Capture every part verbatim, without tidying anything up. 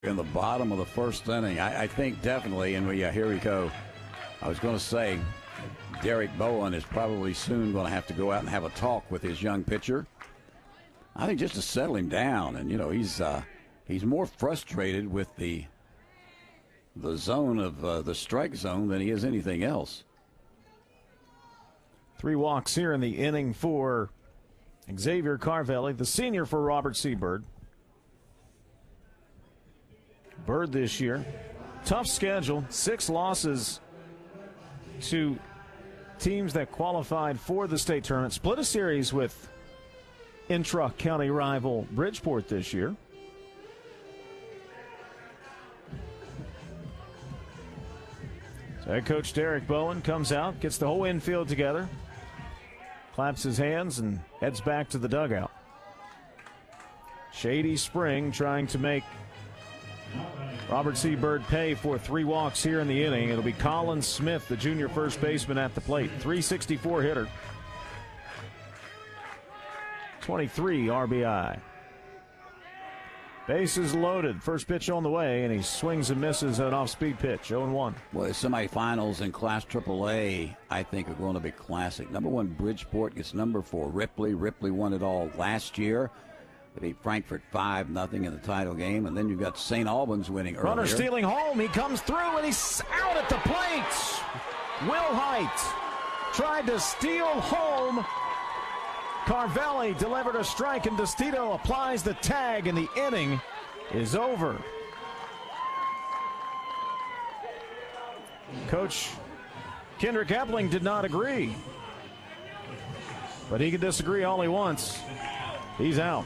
in the bottom of the first inning. I, I think definitely, and we, yeah, here we go. I was going to say Derek Bowen is probably soon going to have to go out and have a talk with his young pitcher. I think just to settle him down, and you know he's uh, he's more frustrated with the the zone of uh, the strike zone than he is anything else. Three walks here in the inning for Xavier Carvelli, the senior for Robert C. Byrd. Byrd this year, tough schedule, six losses to teams that qualified for the state tournament. Split a series with intra-county rival Bridgeport this year. So head coach Derek Bowen comes out, gets the whole infield together, claps his hands, and heads back to the dugout. Shady Spring trying to make Robert C. Byrd pay for three walks here in the inning. It'll be Colin Smith, the junior first baseman, at the plate. three sixty-four hitter. twenty-three R B I. Bases loaded. First pitch on the way, and he swings and misses an off-speed pitch. oh and one. Well, the semifinals in Class triple A, I think, are going to be classic. Number one, Bridgeport gets number four, Ripley. Ripley won it all last year. They beat Frankfort five nothing in the title game. And then you've got Saint Albans winning earlier. Runner stealing home. He comes through, and he's out at the plate. Will Height tried to steal home. Carvelli delivered a strike, and Destito applies the tag, and the inning is over. Coach Kendrick Epling did not agree, but he can disagree all he wants. He's out.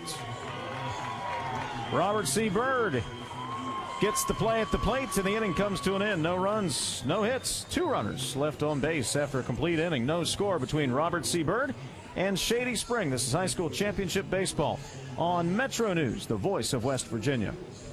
Robert C. Byrd gets the play at the plate, and the inning comes to an end. No runs, no hits, two runners left on base after a complete inning. No score between Robert C. Byrd and Shady Spring. This is high school championship baseball on Metro News, the voice of West Virginia.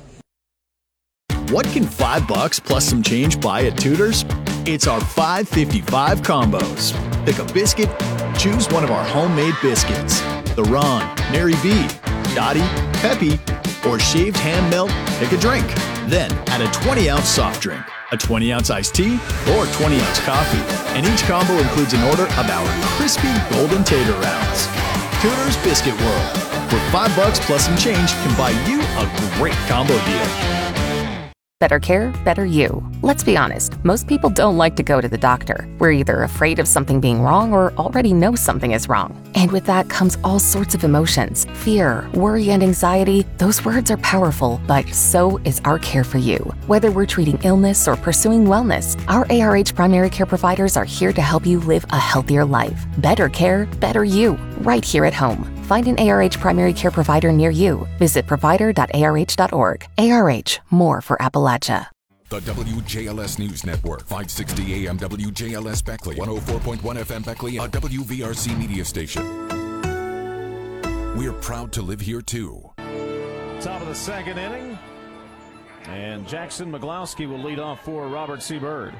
What can five bucks plus some change buy at Tudor's? It's our five fifty-five combos. Pick a biscuit, choose one of our homemade biscuits. The Ron, Mary B, Dottie, Peppy, or shaved ham melt, pick a drink. Then add a twenty ounce soft drink, a twenty ounce iced tea, or twenty ounce coffee. And each combo includes an order of our crispy golden tater rounds. Tudor's Biscuit World, where five bucks plus some change can buy you a great combo deal. Better care, better you. Let's be honest, most people don't like to go to the doctor. We're either afraid of something being wrong or already know something is wrong. And with that comes all sorts of emotions. Fear, worry, and anxiety. Those words are powerful, but so is our care for you. Whether we're treating illness or pursuing wellness, our A R H primary care providers are here to help you live a healthier life. Better care, better you, right here at home. Find an A R H primary care provider near you. Visit provider dot A R H dot org. A R H, more for Appalachia. The W J L S News Network, five sixty A M W J L S Beckley, one oh four point one F M Beckley, a W V R C media station. We're proud to live here too. Top of the second inning, and Jackson McGlowski will lead off for Robert C. Byrd.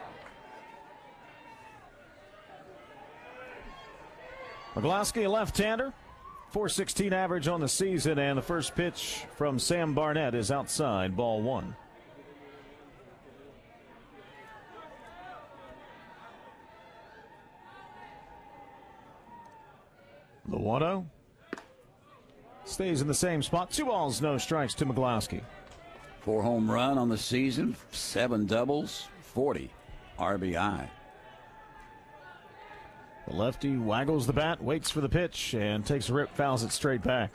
McGlowski, a left-hander, four sixteen average on the season, and the first pitch from Sam Barnett is outside, ball one. The one oh stays in the same spot. Two balls, no strikes to McGlowski. Four home run on the season, seven doubles, forty R B I. The lefty waggles the bat, waits for the pitch, and takes a rip, fouls it straight back.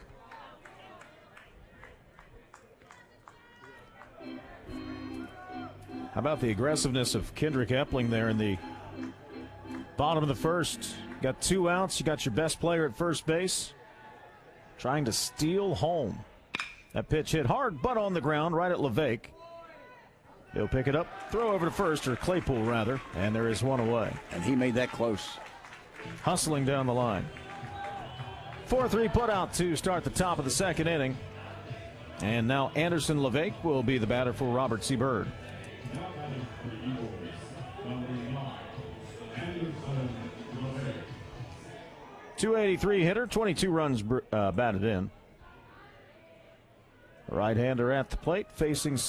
How about the aggressiveness of Kendrick Epling there in the bottom of the first? Got two outs. You got your best player at first base trying to steal home. That pitch hit hard, but on the ground right at LeVake. He'll pick it up, throw over to first, or Claypool rather, and there is one away. And he made that close. Hustling down the line. four three put out to start the top of the second inning. And now Anderson LeVake will be the batter for Robert C. Byrd. two eighty-three hitter, twenty-two runs uh, batted in. Right-hander at the plate, facing